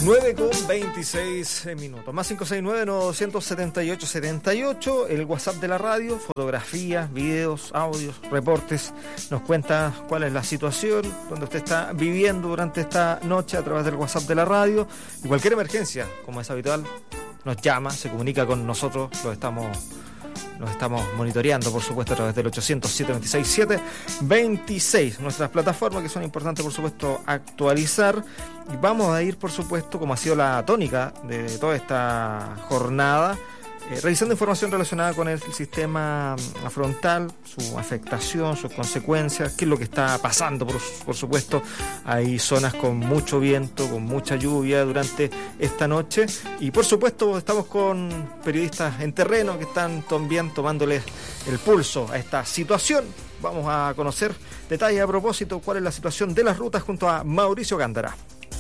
9:26. Más 569-978-78. El WhatsApp de la radio, fotografías, videos, audios, reportes. Nos cuenta cuál es la situación, donde usted está viviendo durante esta noche a través del WhatsApp de la radio. Y cualquier emergencia, como es habitual, nos llama, se comunica con nosotros. Nos estamos monitoreando, por supuesto, a través del 800-726-726. Nuestras plataformas que son importantes, por supuesto, actualizar. Y vamos a ir, por supuesto, como ha sido la tónica de toda esta jornada, revisando información relacionada con el sistema frontal, su afectación, sus consecuencias, qué es lo que está pasando, por supuesto. Hay zonas con mucho viento, con mucha lluvia durante esta noche, y por supuesto estamos con periodistas en terreno que están también tomándoles el pulso a esta situación. Vamos a conocer detalles a propósito, cuál es la situación de las rutas junto a Mauricio Gándara.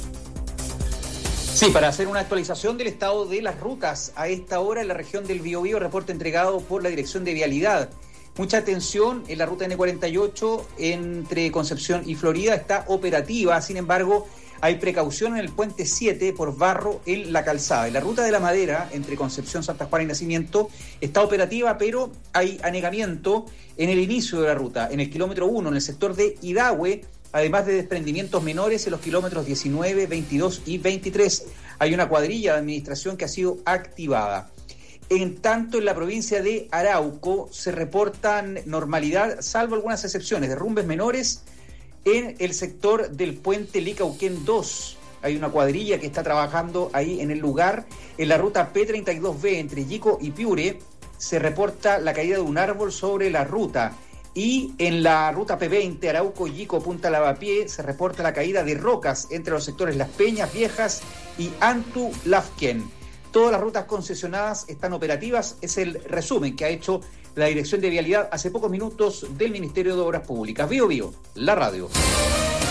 Sí, para hacer una actualización del estado de las rutas a esta hora en la región del Biobío, reporte entregado por la Dirección de Vialidad. Mucha atención en la ruta N48 entre Concepción y Florida, está operativa, sin embargo hay precaución en el puente 7 por barro en la calzada. En la ruta de la Madera entre Concepción, Santa Juana y Nacimiento está operativa, pero hay anegamiento en el inicio de la ruta, en el kilómetro 1, en el sector de Idahue, además de desprendimientos menores en los kilómetros 19, 22 y 23. Hay una cuadrilla de administración que ha sido activada. En tanto, en la provincia de Arauco se reportan normalidad, salvo algunas excepciones, derrumbes menores en el sector del puente Licauquén 2. Hay una cuadrilla que está trabajando ahí en el lugar. En la ruta P32B entre Yico y Piure se reporta la caída de un árbol sobre la ruta. Y en la ruta P20, Arauco, Yico, Punta Lavapié, se reporta la caída de rocas entre los sectores Las Peñas Viejas y Antu Lafken. Todas las rutas concesionadas están operativas. Es el resumen que ha hecho la Dirección de Vialidad hace pocos minutos del Ministerio de Obras Públicas. Bio, la radio.